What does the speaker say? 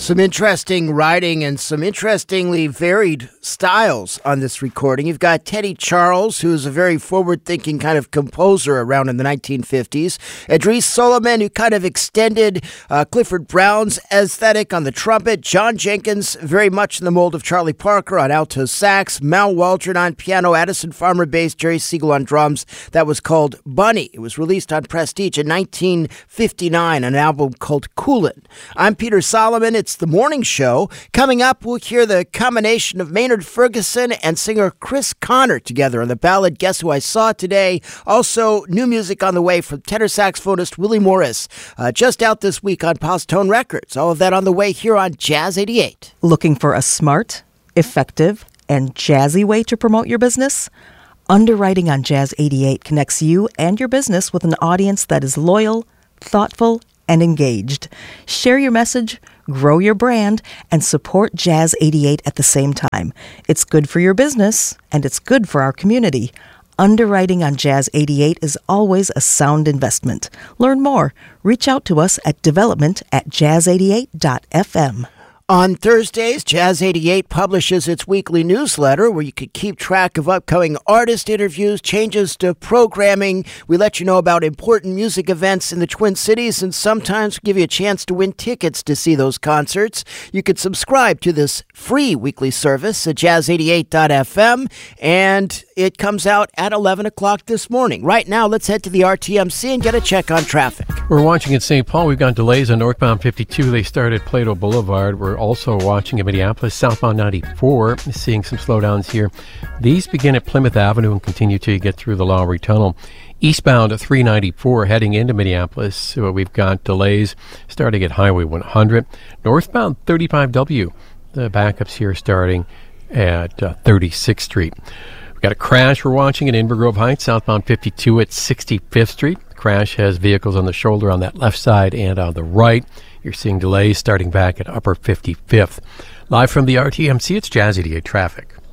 Some interesting writing and some interestingly varied styles on this recording. You've got Teddy Charles, who's a very forward-thinking kind of composer around in the 1950s. Idris Solomon, who kind of extended Clifford Brown's aesthetic on the trumpet. John Jenkins, very much in the mold of Charlie Parker on alto sax. Mal Waldron on piano. Addison Farmer bass. Jerry Siegel on drums. That was called Bunny. It was released on Prestige in 1959, an album called Coolin'. I'm Peter Solomon. It's the morning show. Coming up, we'll hear the combination of Maynard Ferguson and singer Chris Connor together on the ballad Guess Who I Saw Today. Also, new music on the way from tenor saxophonist Willie Morris, just out this week on Postone Records. All of that on the way here on Jazz 88. Looking for a smart, effective, and jazzy way to promote your business? Underwriting on Jazz 88 connects you and your business with an audience that is loyal, thoughtful, and engaged. Share your message, grow your brand, and support Jazz 88 at the same time. It's good for your business, and it's good for our community. Underwriting on Jazz 88 is always a sound investment. Learn more. Reach out to us at development@jazz88.fm. On Thursdays, Jazz 88 publishes its weekly newsletter where you can keep track of upcoming artist interviews, changes to programming. We let you know about important music events in the Twin Cities and sometimes give you a chance to win tickets to see those concerts. You can subscribe to this free weekly service at jazz88.fm, and it comes out at 11 o'clock this morning. Right now, let's head to the RTMC and get a check on traffic. We're watching in St. Paul. We've got delays on northbound 52. They start at Plato Boulevard. We're also watching in Minneapolis, southbound 94, seeing some slowdowns here. These begin at Plymouth Avenue and continue till you get through the Lowry Tunnel. Eastbound at 394 heading into Minneapolis. So we've got delays starting at Highway 100. Northbound 35W. The backups here starting at 36th Street. We've got a crash we're watching at Inver Grove Heights, southbound 52 at 65th Street. The crash has vehicles on the shoulder on that left side and on the right. You're seeing delays starting back at upper 55th. Live from the RTMC, it's Jazz 88 traffic.